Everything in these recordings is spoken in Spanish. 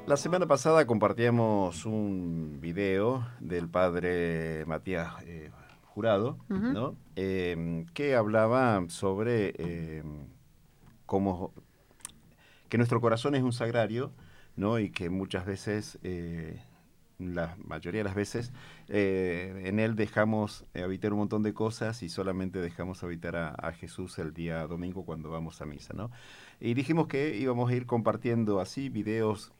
La semana pasada compartíamos un video del padre Matías Jurado, Ujú. ¿no? Que hablaba sobre cómo que nuestro corazón es un sagrario, ¿no? Y que muchas veces, la mayoría de las veces, en él dejamos habitar un montón de cosas y solamente dejamos habitar a Jesús el día domingo cuando vamos a misa, ¿no? Y dijimos que íbamos a ir compartiendo así videos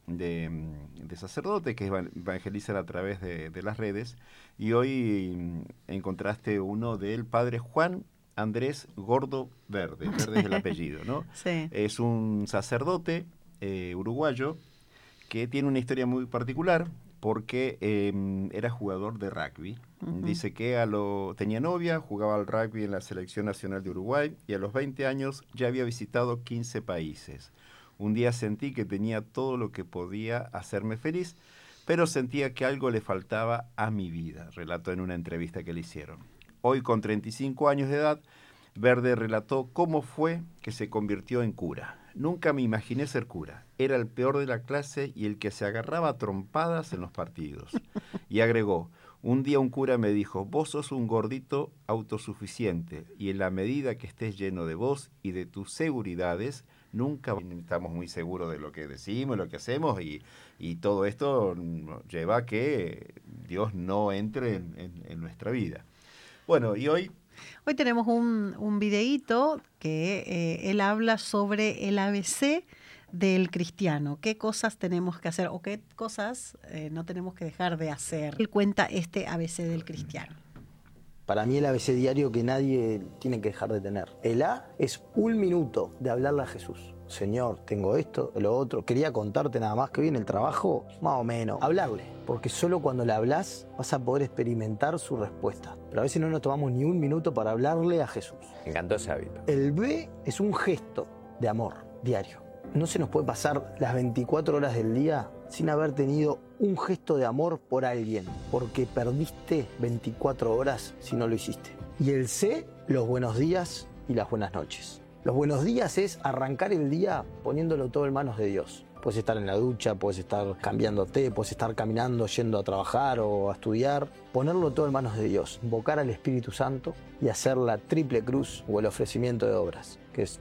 de sacerdotes que evangelizan a través de las redes. Y hoy encontraste uno del padre Juan Andrés Gordo Verde. Verde es el apellido, ¿no? Sí. Es un sacerdote uruguayo que tiene una historia muy particular porque era jugador de rugby. Ujú. Dice que tenía novia, jugaba al rugby en la Selección Nacional de Uruguay y a los 20 años ya había visitado 15 países. Un día sentí que tenía todo lo que podía hacerme feliz, pero sentía que algo le faltaba a mi vida, relató en una entrevista que le hicieron. Hoy, con 35 años de edad, Verde relató cómo fue que se convirtió en cura. Nunca me imaginé ser cura. Era el peor de la clase y el que se agarraba a trompadas en los partidos. Y agregó, un día un cura me dijo, vos sos un gordito autosuficiente y en la medida que estés lleno de vos y de tus seguridades, nunca estamos muy seguros de lo que decimos, lo que hacemos y todo esto nos lleva a que Dios no entre en nuestra vida. Bueno, y hoy Hoy tenemos un videíto que él habla sobre el ABC del cristiano, qué cosas tenemos que hacer o qué cosas no tenemos que dejar de hacer. Él cuenta este ABC del cristiano. Para mí el ABC diario que nadie tiene que dejar de tener. El A es 1 minuto de hablarle a Jesús. Señor, tengo esto, lo otro. Quería contarte nada más que hoy en el trabajo, más o menos. Hablarle, porque solo cuando le hablas vas a poder experimentar su respuesta. Pero a veces no nos tomamos ni 1 minuto para hablarle a Jesús. Me encantó ese hábito. El B es un gesto de amor diario. No se nos puede pasar las 24 horas del día sin haber tenido un gesto de amor por alguien, porque perdiste 24 horas si no lo hiciste. Y el C, los buenos días y las buenas noches. Los buenos días es arrancar el día poniéndolo todo en manos de Dios. Puedes estar en la ducha, puedes estar cambiándote, puedes estar caminando, yendo a trabajar o a estudiar. Ponerlo todo en manos de Dios, invocar al Espíritu Santo y hacer la triple cruz o el ofrecimiento de obras, que es